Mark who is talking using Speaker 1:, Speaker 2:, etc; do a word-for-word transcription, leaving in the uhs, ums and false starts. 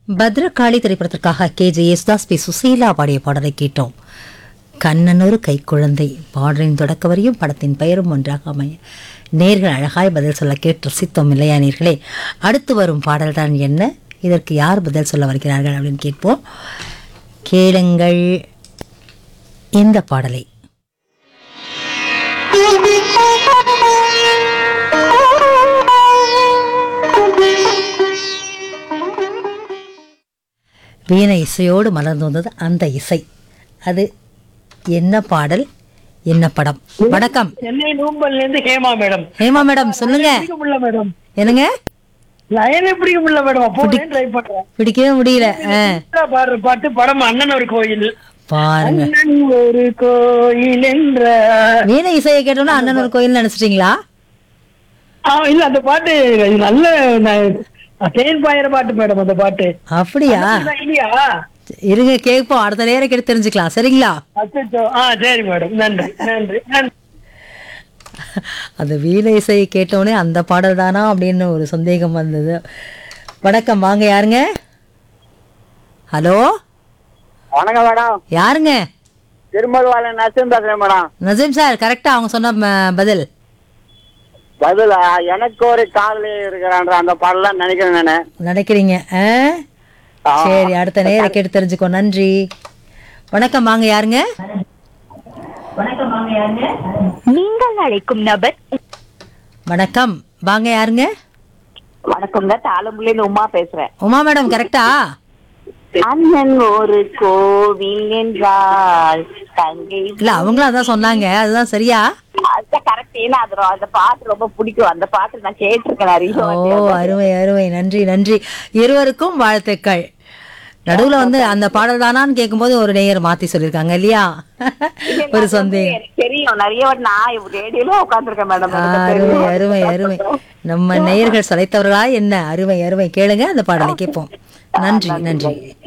Speaker 1: பத்ரகாளி திரைப்படத்திற்காக K J Yesudas B Susheela பாடிய பாடலை கேட்டோம். கண்ணனொரு கைக்குழந்தை பாடலின் தொடக்க வரியும் படத்தின் பெயரும் ஒன்றாக அமைய நேர்கள் அழகாய் பதில் சொல்ல கேட்டு ரசித்தோம் இல்லையா நேர்களே? அடுத்து வரும் பாடல் தான் என்ன, இதற்கு யார் பதில் சொல்ல வருகிறார்கள் அப்படின்னு கேட்போம். கேளுங்கள் இந்த பாடலை. வீணை இசையோடு மலர்ந்து வந்தது அந்த இசை. அது என்ன பாடல், என்ன படம்? வணக்கம்.
Speaker 2: சென்னை நூம்பல்ல இருந்து ஹேமா மேடம்.
Speaker 1: ஹேமா மேடம் சொல்லுங்க.
Speaker 2: மேடம்
Speaker 1: என்னங்க
Speaker 2: லயனே பிடிக்க முடியல மேடம். அப்போ ட்ரை பண்றேன்,
Speaker 1: பிடிக்கவே முடியல.
Speaker 2: பாடுற பாட்டு படம் அண்ணன் ஒரு கோயில்.
Speaker 1: பாருங்க,
Speaker 2: அண்ணன் ஒரு கோயில் என்ற
Speaker 1: வீணை இசையை கேட்டோம்னா அண்ணன் ஒரு கோயில் நினைச்சிட்டீங்களா?
Speaker 2: ஆஹ் இல்ல, அந்த பாட்டு நல்ல தேன் பாயிர பாட்டு மேடம். அந்த பாட்டு
Speaker 1: அப்படியா?
Speaker 2: இல்லையா?
Speaker 1: இருங்க கேட்போம், அடுத்த நேரம் கேட்டு தெரிஞ்சுக்கலாம். சரிங்களா?
Speaker 2: அச்சோ. ஆ சரி மேடம், நன்றி நன்றி நன்றி.
Speaker 1: அந்த வீணை இசையை கேட்டோடனே அந்த பாடல் தானா அப்படின்னு ஒரு சந்தேகம் வந்தது. வணக்கம், வாங்க. யாருங்க? ஹலோ,
Speaker 3: வணக்கம் மேடம்.
Speaker 1: யாருங்க?
Speaker 3: திருமல்வாள நசீம் பேசுறேன் மேடம்.
Speaker 1: நசீம் சார், கரெக்டா அவங்க சொன்ன ம- பதில்
Speaker 3: பதில் எனக்கு ஒரு காதலி இருக்கிறான்ற அந்த பாடலாம் நினைக்கிறேன் நானு.
Speaker 1: நினைக்கிறீங்க? ஆ? சரி, அடுத்த நேரம் கேட்டு தெரிஞ்சுக்கோ. நன்றி. வணக்கம், வாங்க. யாருங்க?
Speaker 4: நீங்கள் அழைக்கும் நபர்.
Speaker 1: வணக்கம், வாங்க. யாருங்க?
Speaker 4: வணக்கம்ங்க, தாளம்புலேருந்து உமா பேசுறேன்.
Speaker 1: உமா மேடம், கரெக்டா?
Speaker 4: அண்ணன் ஒரு கோவில் என்றால் தங்கை.
Speaker 1: இல்ல, அவங்களும் அதான் சொன்னாங்க. அதுதான் சரியா?
Speaker 4: அதுதான் கரெக்ட். ஏன்னா அது ரொ- அந்த பாட்டு ரொம்ப பிடிக்கும். அந்த பாட்டு நான் கேட்டிருக்கேன் நிறைய
Speaker 1: ஓ,
Speaker 4: வாட்டி.
Speaker 1: அருமை அருமை. நன்றி நன்றி. இருவருக்கும் வாழ்த்துக்கள். நடுவுல வந்து அந்த பாடல் தானான்னு கேட்கும்போது ஒரு நேயர் மாத்தி சொல்லிருக்காங்க இல்லையா? ஒரு சந்தேகம்.
Speaker 4: எனக்கு தெரியும் நிறைய வாட்டி நான் ரேடியோல உட்காந்துருக்கேன் மேடம்.
Speaker 1: அருமை அருமை அருமை. நம்ம நேயர்கள் சளைத்தவர்களா என்ன? அருமை அருமை. கேளுங்க, அந்த பாடலை கேட்போம். நன்றி நன்றி.